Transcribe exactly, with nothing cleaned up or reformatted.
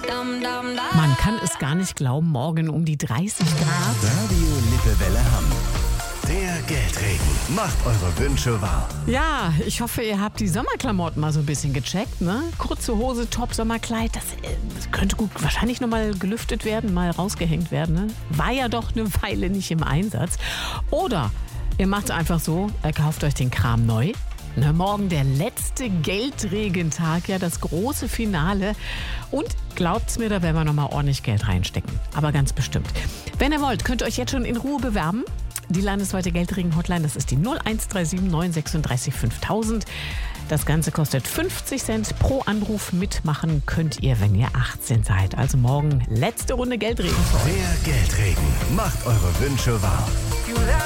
Man kann es gar nicht glauben, morgen um die dreißig Grad. Radio Lippewelle Hamm. Der Geldregen macht eure Wünsche wahr. Ja, ich hoffe, ihr habt die Sommerklamotten mal so ein bisschen gecheckt, ne? Kurze Hose, Top, Sommerkleid, das, äh, das könnte gut wahrscheinlich nochmal gelüftet werden, mal rausgehängt werden, ne? War ja doch eine Weile nicht im Einsatz. Oder ihr macht es einfach so, ihr kauft euch den Kram neu. Ne, morgen der letzte Geldregentag, ja, das große Finale. Und glaubt's mir, da werden wir nochmal ordentlich Geld reinstecken. Aber ganz bestimmt. Wenn ihr wollt, könnt ihr euch jetzt schon in Ruhe bewerben. Die landesweite Geldregen-Hotline, das ist die null eins drei sieben neun sechsunddreißig fünftausend. Das Ganze kostet fünfzig Cent pro Anruf. Mitmachen könnt ihr, wenn ihr achtzehn seid. Also morgen letzte Runde Geldregen für euch. Der Geldregen macht eure Wünsche wahr.